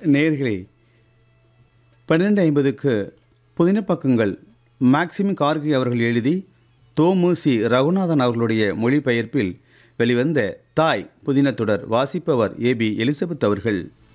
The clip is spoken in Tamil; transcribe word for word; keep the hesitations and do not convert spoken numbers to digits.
நேயர்களே, பன்னிரண்டு ஐம்பதுக்கு புதின பக்கங்கள் மேக்சிம் கார்கி அவர்கள் எழுதி தோமுசி ரகுநாதன் அவர்களுடைய மொழிபெயர்ப்பில் வெளிவந்த தாய் புதின தொடர் வாசிப்பவர் ஏ பி எலிசபெத் அவர்கள்.